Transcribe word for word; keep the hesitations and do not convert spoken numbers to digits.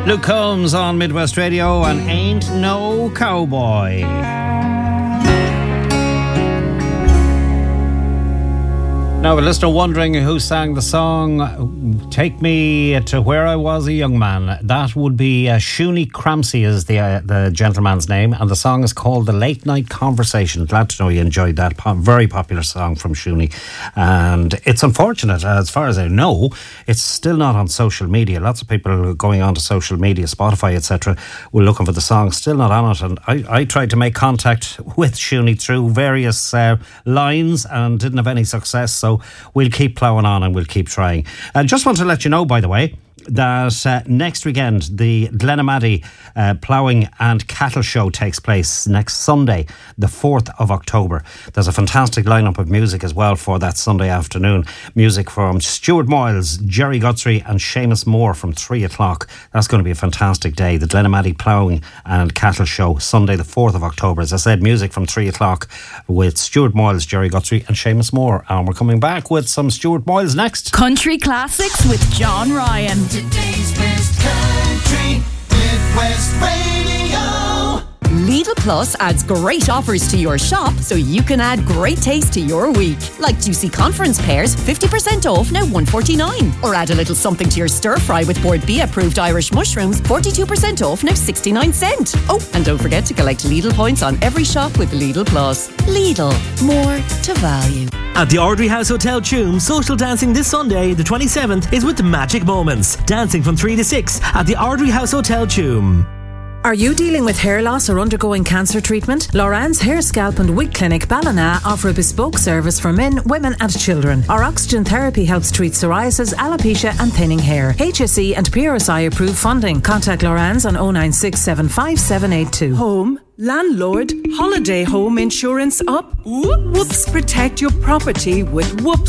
Luke Combs on Midwest Radio and Ain't No Cowboy. Now, a listener wondering who sang the song Take Me to Where I Was a Young Man. That would be uh, Shuni Cramsey is the uh, the gentleman's name, and the song is called The Late Night Conversation. Glad to know you enjoyed that. Po- very popular song from Shuni. And it's unfortunate, as far as I know, it's still not on social media. Lots of people going onto social media, Spotify, et cetera, were looking for the song, still not on it. And I, I tried to make contact with Shuni through various uh, lines and didn't have any success, so we'll keep ploughing on and we'll keep trying. I uh, just want to let you know, by the way, that uh, next weekend the Glenamaddy uh, Ploughing and Cattle Show takes place next Sunday, the fourth of October. There's a fantastic lineup of music as well for that Sunday afternoon. Music from Stuart Moyles, Jerry Guthrie and Seamus Moore from three o'clock. That's going to be a fantastic day. The Glenamaddy Ploughing and Cattle Show, Sunday the fourth of October. As I said, music from three o'clock with Stuart Moyles, Jerry Guthrie and Seamus Moore. And we're coming back with some Stuart Moyles next. Country Classics with John Ryan. Today's best country, Midwest Radio. Lidl Plus adds great offers to your shop so you can add great taste to your week. Like juicy conference pears, fifty percent off, now one forty-nine. Or add a little something to your stir fry with Board B approved Irish mushrooms, forty-two percent off, now sixty-nine cent. Oh, and don't forget to collect Lidl points on every shop with Lidl Plus. Lidl, more to value. At the Ardrey House Hotel Tuam, social dancing this Sunday, the twenty-seventh, is with Magic Moments. Dancing from three to six at the Ardrey House Hotel Tuam. Are you dealing with hair loss or undergoing cancer treatment? Loran's Hair, Scalp and Wig Clinic Ballina offer a bespoke service for men, women and children. Our oxygen therapy helps treat psoriasis, alopecia and thinning hair. H S E and P R S I approved funding. Contact Loran's on oh nine six seven five seven eight two. Home, landlord, holiday home insurance up. Whoops, protect your property with Whoops.